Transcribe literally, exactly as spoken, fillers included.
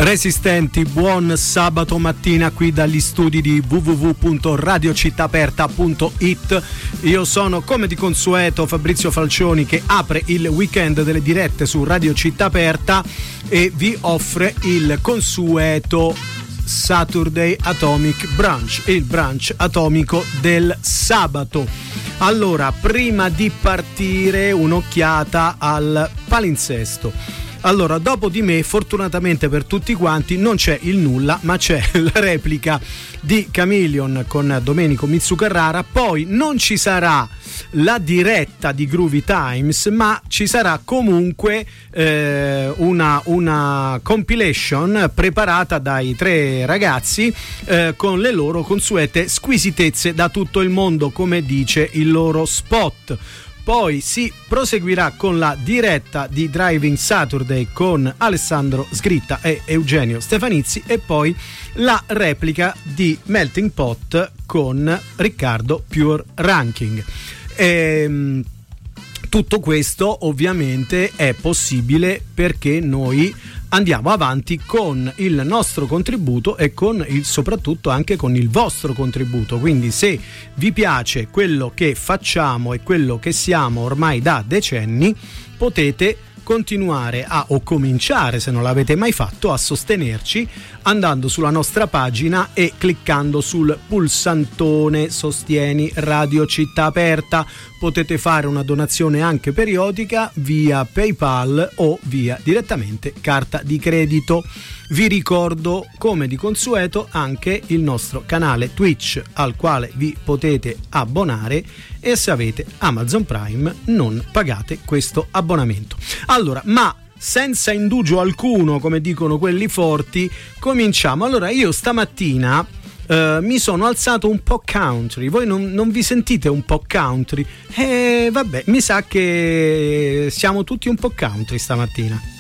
Resistenti, buon sabato mattina qui dagli studi di w w w punto radio città aperta punto i t. Io sono, come di consueto, Fabrizio Falcioni, che apre il weekend delle dirette su Radio Città Aperta e vi offre il consueto Saturday Atomic Brunch, il brunch atomico del sabato. Allora, prima di partire, un'occhiata al palinsesto. Allora, dopo di me, fortunatamente per tutti quanti, non c'è il nulla, ma c'è la replica di Chameleon con Domenico Mizzucarrara. Poi non ci sarà la diretta di Groovy Times, ma ci sarà comunque eh, una, una compilation preparata dai tre ragazzi eh, con le loro consuete squisitezze da tutto il mondo, come dice il loro spot. Poi si proseguirà con la diretta di Driving Saturday con Alessandro Sgritta e Eugenio Stefanizzi, e poi la replica di Melting Pot con Riccardo Pure Ranking. Ehm, tutto questo ovviamente è possibile perché noi andiamo avanti con il nostro contributo e con il, soprattutto anche con il vostro contributo. Quindi se vi piace quello che facciamo e quello che siamo ormai da decenni, potete continuare a, o cominciare, se non l'avete mai fatto, a sostenerci andando sulla nostra pagina e cliccando sul pulsantone Sostieni Radio Città Aperta. Potete fare una donazione anche periodica via PayPal o via direttamente carta di credito. Vi ricordo, come di consueto, anche il nostro canale Twitch al quale vi potete abbonare, e se avete Amazon Prime non pagate questo abbonamento. Allora, ma senza indugio alcuno, come dicono quelli forti, cominciamo. Allora, io stamattina uh, mi sono alzato un po' country. Voi non, non vi sentite un po' country? Eh, vabbè, mi sa che siamo tutti un po' country stamattina.